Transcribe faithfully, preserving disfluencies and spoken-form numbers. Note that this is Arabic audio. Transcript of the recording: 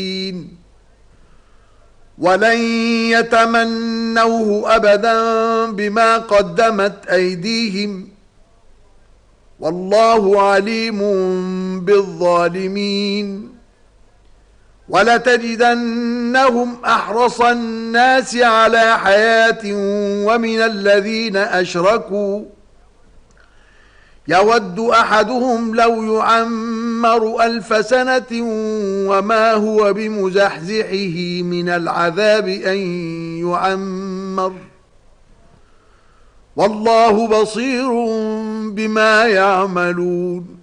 ولن يتمنوه أبدا بما قدمت أيديهم والله عليم بالظالمين. ولتجدنهم أحرص الناس على حياة ومن الذين أشركوا يود أحدهم لو يعمر ألف سنة وما هو بمزحزحه من العذاب أن يعمر والله بصير بما يعملون.